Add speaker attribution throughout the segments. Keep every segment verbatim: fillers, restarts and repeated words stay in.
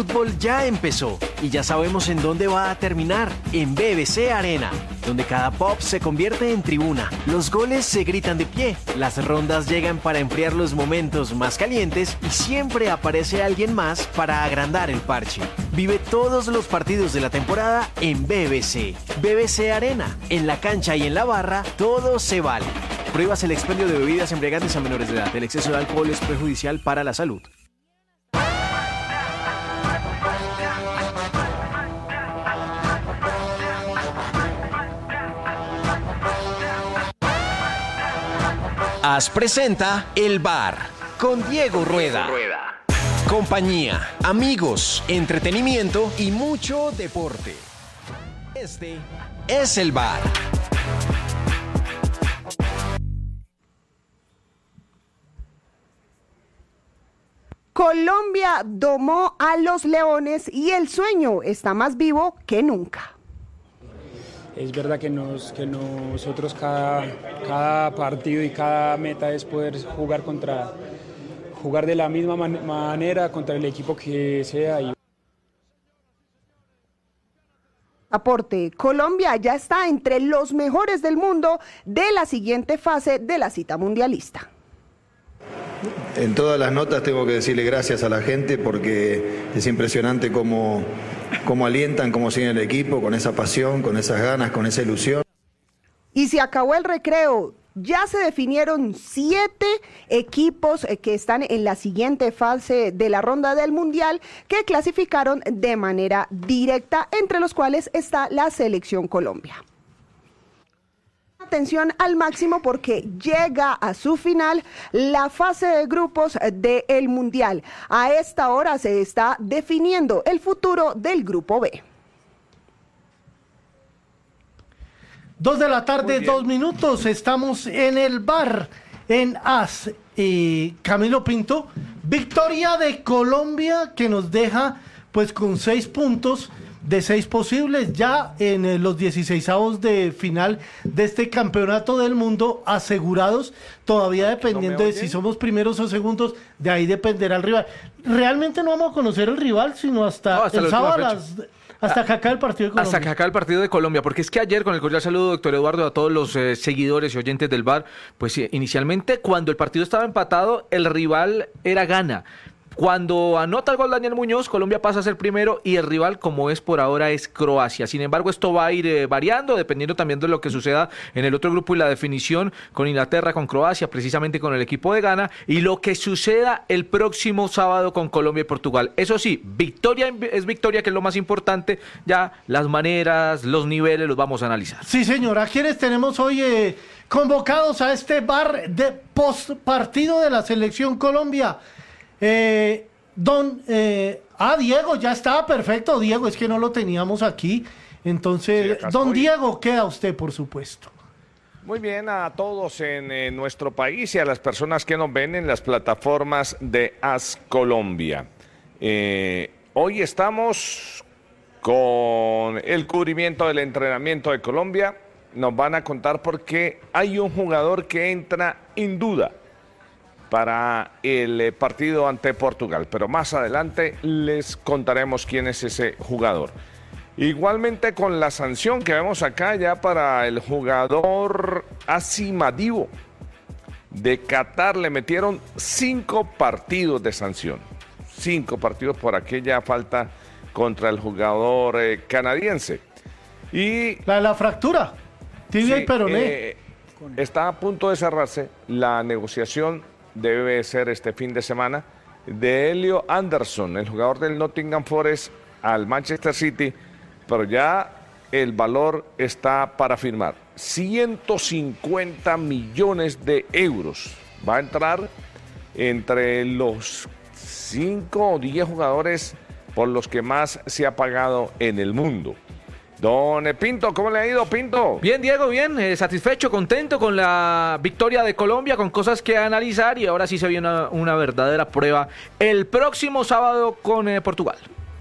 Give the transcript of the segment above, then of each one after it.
Speaker 1: fútbol ya empezó y ya sabemos en dónde va a terminar, en B B C Arena, donde cada pop se convierte en tribuna, los goles se gritan de pie, las rondas llegan para enfriar los momentos más calientes y siempre aparece alguien más para agrandar el parche. Vive todos los partidos de la temporada en B B C. B B C Arena, en la cancha y en la barra, todo se vale. Prohíbas el expendio de bebidas embriagantes a menores de edad. El exceso de alcohol es perjudicial para la salud. As presenta El Bar con Diego Rueda. Compañía, amigos, entretenimiento y mucho deporte. Este es El Bar.
Speaker 2: Colombia domó a los Leones y el sueño está más vivo que nunca.
Speaker 3: Es verdad que, nos, que nosotros cada, cada partido y cada meta es poder jugar contra, jugar de la misma man, manera contra el equipo que sea. Y...
Speaker 2: Aporte, Colombia ya está entre los mejores del mundo de la siguiente fase de la cita mundialista.
Speaker 4: En todas las notas tengo que decirle gracias a la gente porque es impresionante cómo, cómo alientan, cómo siguen el equipo, con esa pasión, con esas ganas, con esa ilusión.
Speaker 2: Y se acabó el recreo. Ya se definieron siete equipos que están en la siguiente fase de la ronda del Mundial que clasificaron de manera directa, entre los cuales está la Selección Colombia. Atención al máximo porque llega a su final la fase de grupos del Mundial. A esta hora se está definiendo el futuro del Grupo B.
Speaker 5: Dos de la tarde, dos minutos. Estamos en el bar en As. Eh, Camilo Pinto, victoria de Colombia que nos deja pues con seis puntos de seis posibles ya en eh, los dieciseisavos de final de este campeonato del mundo asegurados, todavía dependiendo ¿No de si somos primeros o segundos, de ahí dependerá el rival. Realmente no vamos a conocer el rival sino hasta, no, hasta el sábado las, hasta que acabe el partido de Colombia.
Speaker 6: Hasta que acabe el partido de Colombia, porque es que ayer, con el cordial saludo, doctor Eduardo, a todos los eh, seguidores y oyentes del bar, pues eh, inicialmente cuando el partido estaba empatado, el rival era Ghana. Cuando anota el gol Daniel Muñoz, Colombia pasa a ser primero y el rival, como es por ahora, es Croacia. Sin embargo, esto va a ir eh, variando, dependiendo también de lo que suceda en el otro grupo y la definición con Inglaterra, con Croacia, precisamente con el equipo de Ghana, y lo que suceda el próximo sábado con Colombia y Portugal. Eso sí, victoria es victoria, que es lo más importante. Ya las maneras, los niveles los vamos a analizar.
Speaker 5: Sí, señor. ¿A quiénes tenemos hoy eh, convocados a este bar de post partido de la Selección Colombia? Eh, don, eh, ah, Diego, ya está, perfecto, Diego, es que no lo teníamos aquí, entonces, sí, don Diego, queda usted, por supuesto.
Speaker 7: Muy bien, a todos en, en nuestro país y a las personas que nos ven en las plataformas de As Colombia. Eh, hoy estamos con el cubrimiento del entrenamiento de Colombia, nos van a contar por qué hay un jugador que entra en duda para el partido ante Portugal, pero más adelante les contaremos quién es ese jugador. Igualmente con la sanción que vemos acá ya para el jugador Asimadivo de Qatar, le metieron cinco partidos de sanción, cinco partidos por aquella falta contra el jugador eh, canadiense. Y
Speaker 5: la de la fractura, tibia
Speaker 7: sí,
Speaker 5: y peroné.
Speaker 7: Eh, está a punto de cerrarse la negociación, debe ser este fin de semana, de Elio Anderson, el jugador del Nottingham Forest, al Manchester City, pero ya el valor está para firmar. ciento cincuenta millones de euros. Va a entrar entre los cinco o diez jugadores por los que más se ha pagado en el mundo. Don Pinto, ¿cómo le ha ido, Pinto?
Speaker 6: Bien, Diego, bien, eh, satisfecho, contento con la victoria de Colombia, con cosas que analizar, y ahora sí se viene una, una verdadera prueba el próximo sábado con eh, Portugal.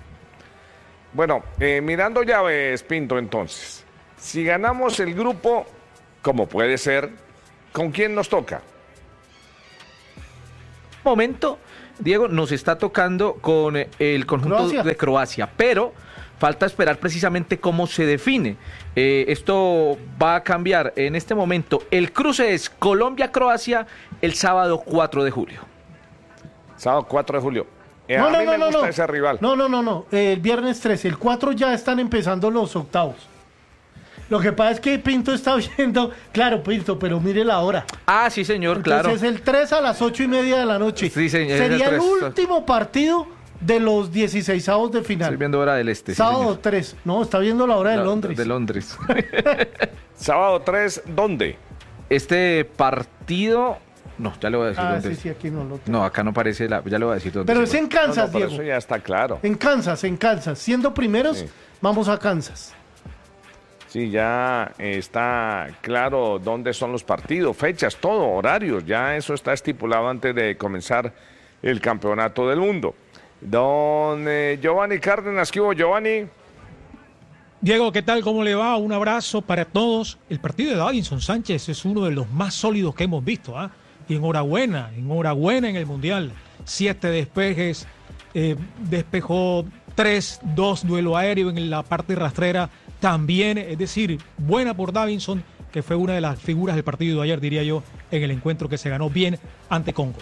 Speaker 7: Bueno, eh, mirando llaves, Pinto, entonces, si ganamos el grupo, como puede ser, ¿con quién nos toca?
Speaker 6: momento, Diego, nos está tocando con el conjunto Croacia. de Croacia, pero falta esperar precisamente cómo se define. Eh, esto va a cambiar en este momento. El cruce es Colombia-Croacia el sábado cuatro de julio.
Speaker 7: Sábado cuatro de julio. Eh,
Speaker 5: no,
Speaker 7: a
Speaker 5: no,
Speaker 7: mí
Speaker 5: no,
Speaker 7: me
Speaker 5: no,
Speaker 7: gusta
Speaker 5: no.
Speaker 7: ese rival.
Speaker 5: No, no, no, no. El viernes trece, el cuatro ya están empezando los octavos. Lo que pasa es que Pinto está viendo, claro, Pinto, pero mire la hora.
Speaker 6: Ah, sí, señor,
Speaker 5: Entonces,
Speaker 6: claro.
Speaker 5: es el tres a las ocho y media de la noche.
Speaker 6: Sí, señor.
Speaker 5: Sería el,
Speaker 6: el
Speaker 5: último partido de los dieciseisavos de final.
Speaker 6: Estoy viendo hora del este.
Speaker 5: Sábado
Speaker 6: sí,
Speaker 5: tres. No, está viendo la hora de
Speaker 6: no,
Speaker 5: Londres.
Speaker 6: De Londres.
Speaker 7: Sábado tres, ¿dónde?
Speaker 6: Este partido... No, ya le voy a decir
Speaker 5: ah,
Speaker 6: dónde.
Speaker 5: sí,
Speaker 6: es.
Speaker 5: sí, aquí no lo tengo.
Speaker 6: No, acá no aparece la... Ya le voy a decir dónde.
Speaker 5: Pero
Speaker 6: es
Speaker 5: es en Kansas,
Speaker 7: no, no, pero
Speaker 5: Diego.
Speaker 7: eso ya está claro.
Speaker 5: En Kansas, en Kansas. Siendo primeros,
Speaker 7: Sí.
Speaker 5: vamos a Kansas.
Speaker 7: Sí, ya está claro dónde son los partidos, fechas, todo, horarios. Ya eso está estipulado antes de comenzar el campeonato del mundo. Don eh, Giovanni Cárdenas, ¿qué hubo, Giovanni?
Speaker 8: Diego, ¿qué tal? ¿Cómo le va? Un abrazo para todos. El partido de Davinson Sánchez es uno de los más sólidos que hemos visto, ¿ah? Y enhorabuena, enhorabuena en el Mundial. Siete despejes, eh, despejó tres, dos duelo aéreo en la parte rastrera también. Es decir, buena por Davinson, que fue una de las figuras del partido de ayer, diría yo, en el encuentro que se ganó bien ante Congo.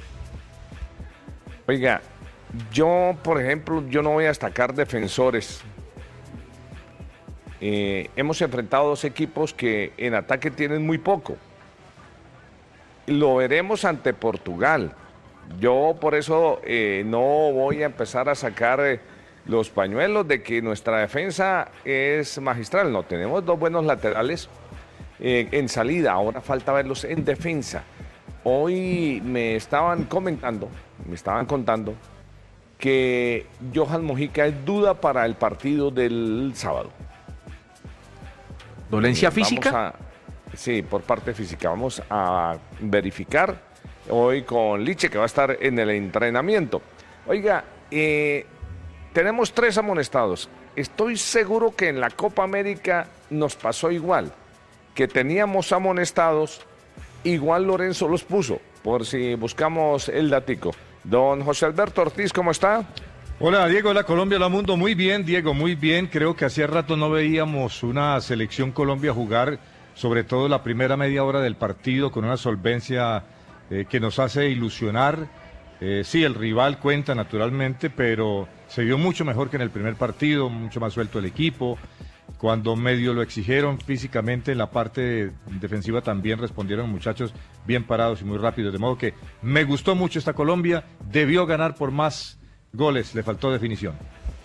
Speaker 7: Oiga, yo, por ejemplo, yo no voy a destacar defensores. Eh, hemos enfrentado dos equipos que en ataque tienen muy poco. Lo veremos ante Portugal. Yo por eso eh, no voy a empezar a sacar eh, los pañuelos de que nuestra defensa es magistral. No, tenemos dos buenos laterales eh, en salida. Ahora falta verlos en defensa. Hoy me estaban comentando, me estaban contando que Johan Mojica es duda para el partido del sábado.
Speaker 6: ¿Dolencia
Speaker 7: Vamos
Speaker 6: física?
Speaker 7: a- sí, por parte física. Vamos a verificar hoy con Liche, que va a estar en el entrenamiento. Oiga, eh, tenemos tres amonestados. Estoy seguro que en la Copa América nos pasó igual, que teníamos amonestados, igual Lorenzo los puso, por si buscamos el datico. Don José Alberto Ortiz, ¿cómo está?
Speaker 9: Hola Diego, hola Colombia, hola mundo, muy bien Diego, muy bien, creo que hacía rato no veíamos una selección Colombia jugar, sobre todo la primera media hora del partido con una solvencia eh, que nos hace ilusionar, eh, sí el rival cuenta naturalmente, pero se vio mucho mejor que en el primer partido, mucho más suelto el equipo, cuando medio lo exigieron físicamente en la parte defensiva también respondieron muchachos bien parados y muy rápidos, de modo que me gustó mucho esta Colombia, debió ganar por más goles, le faltó definición.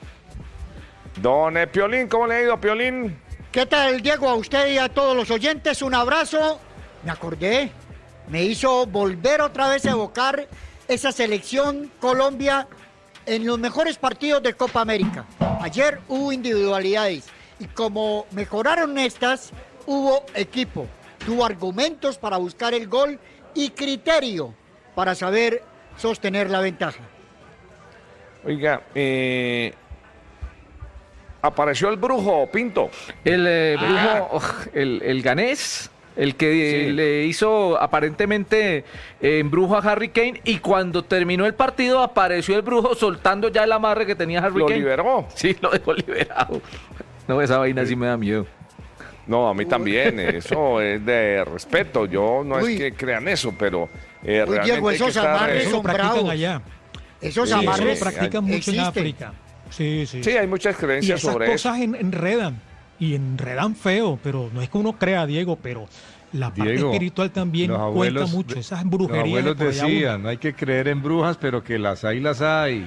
Speaker 7: Don eh, Piolín, ¿cómo le ha ido, Piolín?
Speaker 10: ¿Qué tal, Diego? A usted y a todos los oyentes, un abrazo. Me acordé, me hizo volver otra vez a evocar esa selección Colombia en los mejores partidos de Copa América. Ayer hubo individualidades y como mejoraron estas, hubo equipo. Tuvo argumentos para buscar el gol y criterio para saber sostener la ventaja.
Speaker 7: Oiga, eh, apareció el brujo, Pinto.
Speaker 6: El eh,
Speaker 7: Ah.
Speaker 6: brujo, oh, el, el ganés, el que
Speaker 7: Sí.
Speaker 6: le hizo aparentemente eh, embrujo a Harry Kane, y cuando terminó el partido apareció el brujo soltando ya el amarre que tenía Harry
Speaker 7: ¿Lo
Speaker 6: Kane.
Speaker 7: liberó?
Speaker 6: Sí, lo dejó liberado. No, esa vaina sí me da miedo.
Speaker 7: No, a mí también, eso es de respeto. Yo no
Speaker 10: Uy.
Speaker 7: es que crean eso, pero eh,
Speaker 10: Uy,
Speaker 7: realmente
Speaker 10: Diego,
Speaker 7: hay que
Speaker 10: esos
Speaker 7: estar,
Speaker 10: amarres
Speaker 7: eh,
Speaker 8: Eso lo
Speaker 10: son
Speaker 8: practican
Speaker 10: bravos.
Speaker 8: allá.
Speaker 10: Esos
Speaker 7: Sí,
Speaker 8: Eso lo
Speaker 10: amarres
Speaker 8: practican mucho en
Speaker 10: existen.
Speaker 8: África. Sí, sí.
Speaker 7: Sí, hay muchas
Speaker 8: Y
Speaker 7: creencias
Speaker 8: esas
Speaker 7: sobre eso.
Speaker 8: cosas en- enredan, y enredan feo, pero no es que uno crea, Diego, pero la parte
Speaker 9: Diego,
Speaker 8: espiritual también
Speaker 9: los
Speaker 8: cuenta
Speaker 9: abuelos
Speaker 8: mucho,
Speaker 9: de-
Speaker 8: esas
Speaker 9: Los
Speaker 8: brujerías. de
Speaker 9: abuelos
Speaker 8: por allá
Speaker 9: decían, no hay que creer en brujas, pero que las hay, las hay.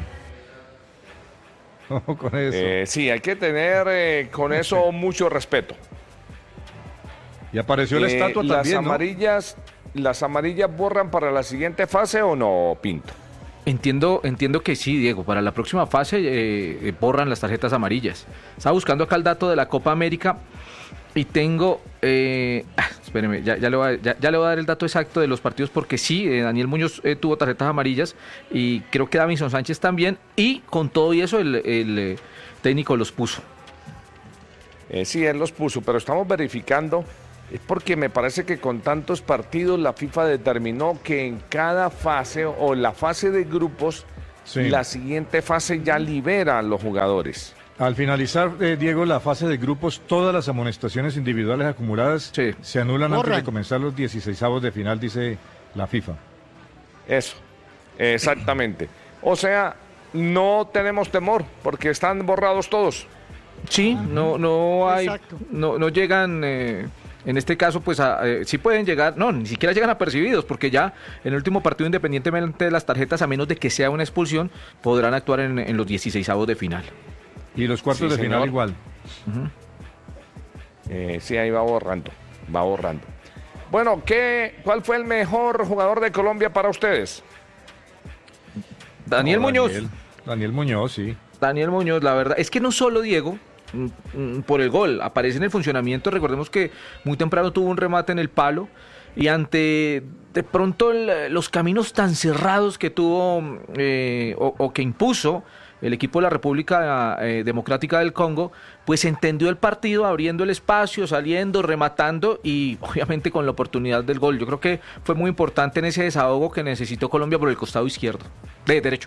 Speaker 9: Ojo con eso.
Speaker 7: Eh, sí, hay que tener eh, con eso mucho respeto.
Speaker 9: Y apareció la
Speaker 7: Eh,
Speaker 9: estatua
Speaker 7: las
Speaker 9: también, ¿no?
Speaker 7: amarillas, ¿las amarillas borran para la siguiente fase o no, Pinto?
Speaker 6: Entiendo, entiendo que sí, Diego. Para la próxima fase eh, eh, borran las tarjetas amarillas. Estaba buscando acá el dato de la Copa América y tengo... Eh, ah, espéreme, ya, ya, le voy a, ya, ya le voy a dar el dato exacto de los partidos, porque sí, eh, Daniel Muñoz eh, tuvo tarjetas amarillas y creo que Davinson Sánchez también, y con todo y eso el, el, eh, técnico los puso.
Speaker 7: Eh, sí, él los puso, pero estamos verificando es porque me parece que con tantos partidos la FIFA determinó que en cada fase o la fase de grupos, sí, la siguiente fase ya libera a los jugadores.
Speaker 9: Al finalizar, eh, Diego, la fase de grupos, todas las amonestaciones individuales acumuladas, sí, se anulan Borran. antes de comenzar los dieciseisavos de final, dice la FIFA.
Speaker 7: Eso, exactamente. O sea, no tenemos temor porque están borrados todos.
Speaker 6: Sí, no, no hay, no, no llegan, eh, en este caso, pues a, eh, sí pueden llegar, no, ni siquiera llegan apercibidos, porque ya en el último partido, independientemente de las tarjetas, a menos de que sea una expulsión, podrán actuar en, en los dieciseisavos de final.
Speaker 9: Y los cuartos sí, de señor. final igual.
Speaker 7: Uh-huh. eh, sí, ahí va borrando, va borrando. Bueno, ¿qué, ¿cuál fue el mejor jugador de Colombia para ustedes?
Speaker 6: Daniel no, Muñoz.
Speaker 9: Daniel, Daniel Muñoz, sí.
Speaker 6: Daniel Muñoz, la verdad, es que no solo Diego, por el gol, aparece en el funcionamiento, recordemos que muy temprano tuvo un remate en el palo, y ante de pronto el, los caminos tan cerrados que tuvo eh, o, o que impuso el equipo de la República eh, Democrática del Congo, pues entendió el partido, abriendo el espacio, saliendo, rematando y obviamente con la oportunidad del gol. Yo creo que fue muy importante en ese desahogo que necesitó Colombia por el costado izquierdo, de derecho.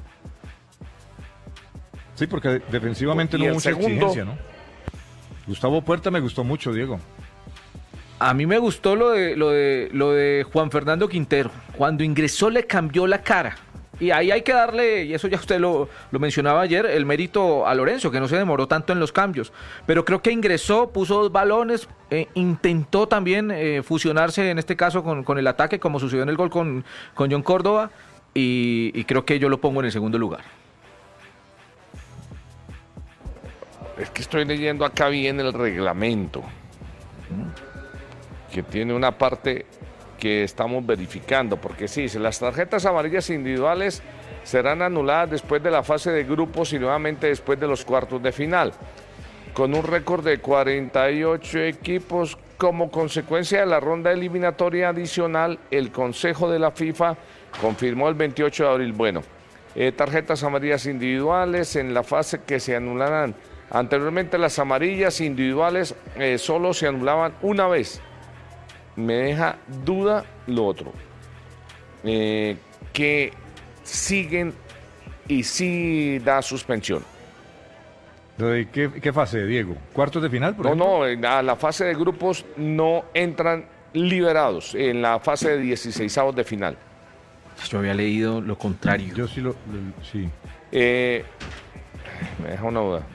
Speaker 9: Sí, porque defensivamente no hubo mucha segundo... exigencia, ¿no? Gustavo Puerta me gustó mucho, Diego.
Speaker 6: A mí me gustó lo de, lo de, lo de Juan Fernando Quintero. Cuando ingresó le cambió la cara. Y ahí hay que darle, y eso ya usted lo, lo mencionaba ayer, el mérito a Lorenzo, que no se demoró tanto en los cambios. Pero creo que ingresó, puso dos balones, eh, intentó también eh, fusionarse en este caso con, con el ataque, como sucedió en el gol con, con John Córdoba, y, y creo que yo lo pongo en el segundo lugar.
Speaker 7: Es que estoy leyendo acá bien el reglamento, que tiene una parte que estamos verificando, porque sí, las tarjetas amarillas individuales serán anuladas después de la fase de grupos y nuevamente después de los cuartos de final. Con un récord de cuarenta y ocho equipos, como consecuencia de la ronda eliminatoria adicional, el Consejo de la FIFA confirmó el veintiocho de abril, bueno, eh, tarjetas amarillas individuales en la fase que se anularán. Anteriormente las amarillas individuales eh, solo se anulaban una vez. Me deja duda lo otro, eh, que siguen y sí da suspensión.
Speaker 9: ¿Qué, qué fase, Diego? ¿Cuartos de final? Por
Speaker 7: no,
Speaker 9: ejemplo?
Speaker 7: no, a la fase de grupos no entran liberados en la fase de dieciseisavos de final.
Speaker 6: Yo había leído lo contrario.
Speaker 9: Yo sí lo, lo sí.
Speaker 7: Eh, me deja una duda.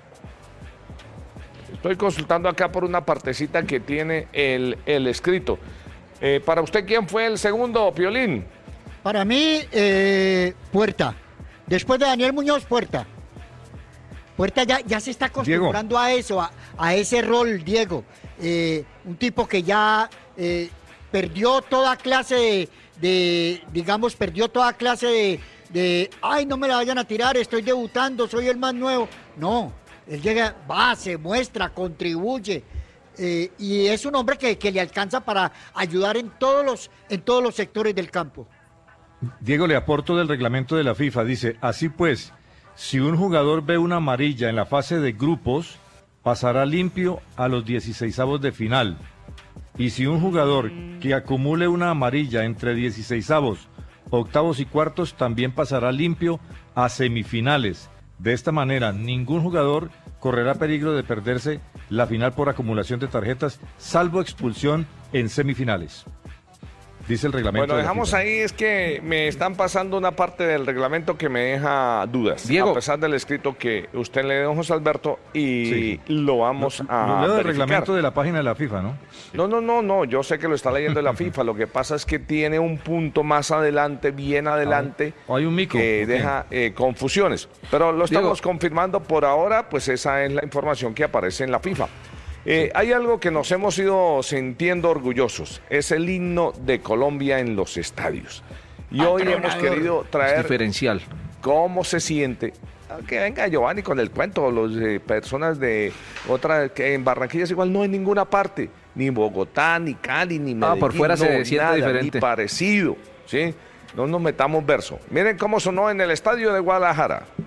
Speaker 7: Estoy consultando acá por una partecita que tiene el, el escrito. Eh, para usted, ¿quién fue el segundo, Piolín?
Speaker 10: Para mí, eh, Puerta. Después de Daniel Muñoz, Puerta. Puerta ya, ya se está acostumbrando Diego. a eso, a, a ese rol, Diego. Eh, un tipo que ya eh, perdió toda clase de, de, digamos, perdió toda clase de, de, ay, no me la vayan a tirar, estoy debutando, soy el más nuevo. No. Él llega, va, se muestra, contribuye eh, y es un hombre que, que le alcanza para ayudar en todos los en todos los sectores del campo.
Speaker 9: Diego, le aporto del reglamento de la FIFA, dice, así pues, si un jugador ve una amarilla en la fase de grupos, pasará limpio a los dieciseisavos de final. Y si un jugador que acumule una amarilla entre dieciseisavos, octavos y cuartos, también pasará limpio a semifinales. De esta manera, ningún jugador correrá peligro de perderse la final por acumulación de tarjetas, salvo expulsión en semifinales. Dice el reglamento.
Speaker 7: Bueno, dejamos ahí, es que me están pasando una parte del reglamento que me deja dudas.
Speaker 6: Diego.
Speaker 7: A pesar del escrito que usted le dio, don José Alberto, y sí. lo vamos
Speaker 9: no,
Speaker 7: a
Speaker 9: Lo leo del
Speaker 7: verificar.
Speaker 9: reglamento de la página de la FIFA, ¿no?
Speaker 7: No, no, no, no, yo sé que lo está leyendo de la FIFA. Lo que pasa es que tiene un punto más adelante, bien adelante,
Speaker 9: ah, hay un mico.
Speaker 7: que
Speaker 9: okay.
Speaker 7: deja eh, confusiones. Pero lo estamos
Speaker 6: Diego.
Speaker 7: confirmando por ahora, pues esa es la información que aparece en la FIFA. Eh, hay algo que nos hemos ido sintiendo orgullosos, es el himno de Colombia en los estadios. Y hoy hemos querido traer
Speaker 6: es diferencial.
Speaker 7: cómo se siente. Que venga Giovanni con el cuento, las eh, personas de otra, que en Barranquilla es igual, no en ninguna parte, ni Bogotá, ni Cali, ni Medellín,
Speaker 6: ah, por fuera
Speaker 7: no,
Speaker 6: se siente
Speaker 7: nada,
Speaker 6: diferente.
Speaker 7: Ni parecido, ¿sí? No nos metamos verso. Miren cómo sonó en el estadio de Guadalajara.